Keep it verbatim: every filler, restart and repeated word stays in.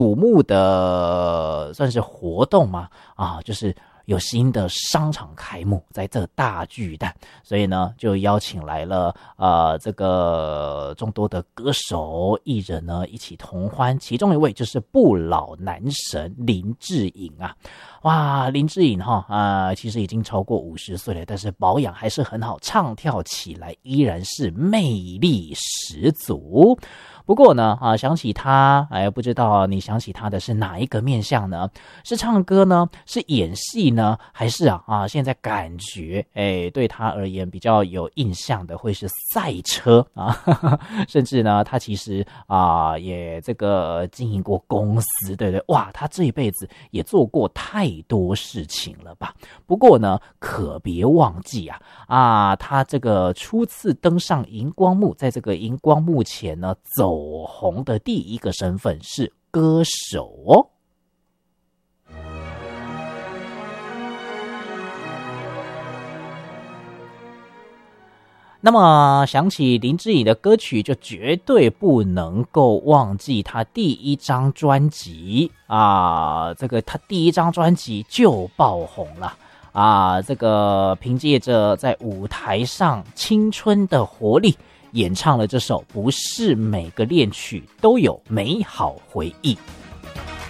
瞩目的算是活动嘛，啊，就是有新的商场开幕在这大巨蛋，所以呢就邀请来了呃这个众多的歌手艺人呢一起同欢，其中一位就是不老男神林志颖啊。哇，林志颖哈啊、呃，其实已经超过五十岁了，但是保养还是很好，唱跳起来依然是魅力十足。不过呢，啊，想起他，哎，不知道你想起他的是哪一个面向呢？是唱歌呢？是演戏呢？还是啊啊，现在感觉，哎，对他而言比较有印象的会是赛车啊，呵呵，甚至呢，他其实啊也这个经营过公司，对对，哇，他这一辈子也做过太多事情了吧？不过呢，可别忘记啊啊，他这个初次登上荧光幕，在这个荧光幕前呢走。走红的第一个身份是歌手哦。那么想起林志颖的歌曲，就绝对不能够忘记他第一张专辑啊，这个他第一张专辑就爆红了啊，这个凭借着在舞台上青春的活力，演唱了这首《不是每个恋曲都有美好回忆》。